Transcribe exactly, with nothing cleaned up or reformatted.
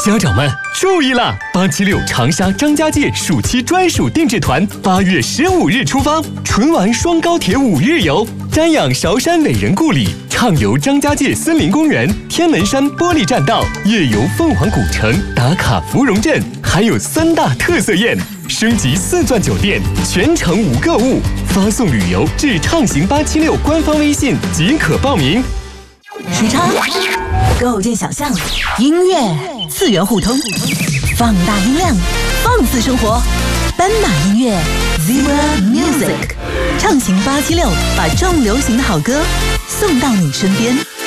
家长们注意啦！八七六长沙张家界暑期专属定制团，八月十五日出发，纯玩双高铁五日游，瞻仰韶山伟人故里，畅游张家界森林公园、天门山玻璃栈道，夜游凤凰古城，打卡芙蓉镇，还有三大特色宴。升级四钻酒店，全程无购物，发送旅游至畅行八七六官方微信即可报名。 时差，构建想象，音乐次元互通，放大音量，放肆生活。斑马音乐 Zebra Music， 畅行八七六，把重流行的好歌送到你身边。